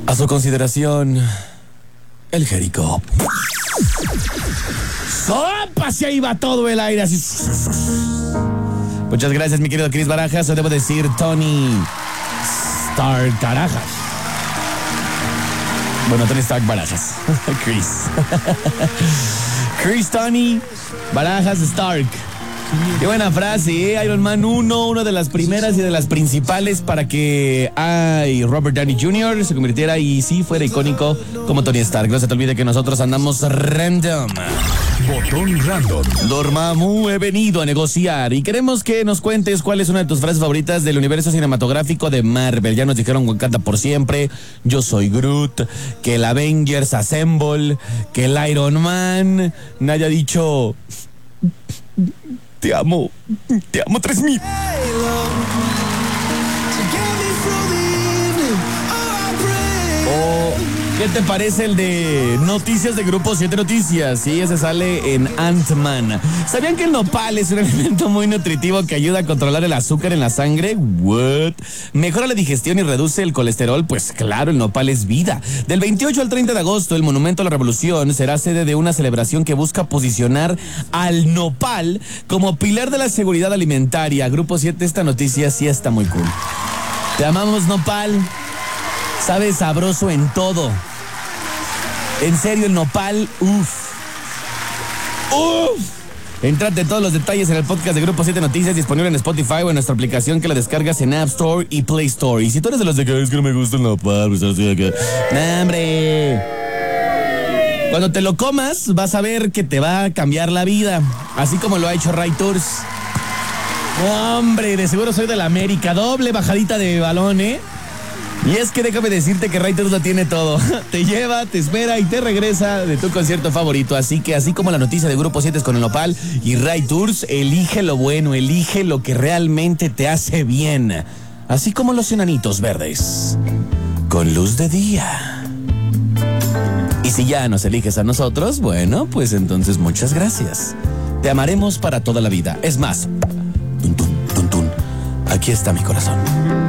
A su consideración, el Jericó. ¡Sopa! Se ahí va todo el aire así. Muchas gracias, mi querido Chris Barajas. O debo decir Tony Stark Barajas. Bueno, Tony Stark Barajas. Chris Tony Barajas Stark. Qué buena frase, ¿eh? Iron Man 1, una de las primeras y de las principales para que Robert Downey Jr. se convirtiera y sí fuera icónico como Tony Stark. No se te olvide que nosotros andamos random. Botón random. Dormammu, he venido a negociar y queremos que nos cuentes cuál es una de tus frases favoritas del universo cinematográfico de Marvel. Ya nos dijeron Wakanda por siempre, yo soy Groot, que el Avengers Assemble, que el Iron Man. Nadie ha dicho... Te amo 3000. ¿Qué te parece el de Noticias de Grupo 7 Noticias? Sí, ese sale en Ant-Man. ¿Sabían que el nopal es un alimento muy nutritivo que ayuda a controlar el azúcar en la sangre? ¿What? ¿Mejora la digestión y reduce el colesterol? Pues claro, el nopal es vida. Del 28 al 30 de agosto, el Monumento a la Revolución será sede de una celebración que busca posicionar al nopal como pilar de la seguridad alimentaria. Grupo 7, esta noticia sí está muy cool. Te amamos, nopal. Sabe sabroso en todo. En serio, el nopal, uff. Entrate en todos los detalles en el podcast de Grupo 7 Noticias, disponible en Spotify o en nuestra aplicación que la descargas en App Store y Play Store. Y si tú eres de los de que es que no me gusta el nopal, pues así de que... ¡Nah, hombre! Cuando te lo comas, vas a ver que te va a cambiar la vida. Así como lo ha hecho Ray Tours. ¡Hombre! De seguro soy de la América. Doble bajadita de balón, ¿eh? Y es que déjame decirte que Ray Tours lo tiene todo. Te lleva, te espera y te regresa de tu concierto favorito. Así que así como la noticia de Grupo 7 es con el nopal y Ray Tours, elige lo bueno, elige lo que realmente te hace bien. Así como los enanitos verdes, con luz de día. Y si ya nos eliges a nosotros, bueno, pues entonces muchas gracias. Te amaremos para toda la vida. Es más, tun, tun, tun, tun. Aquí está mi corazón.